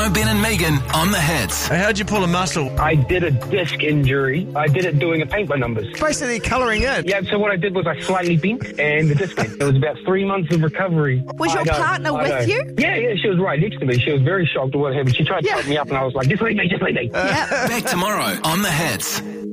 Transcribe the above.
Ben and Megan on the hits. Hey, how'd you pull a muscle? I did a disc injury. I did it doing a paint by numbers. Basically colouring in. Yeah, so what I did was I slightly bent and the disc went. It was about 3 months of recovery. Was your partner with you? Yeah, she was right next to me. She was very shocked at what happened. She tried to help me up and I was like, just leave me. Yeah. Back tomorrow on the hits.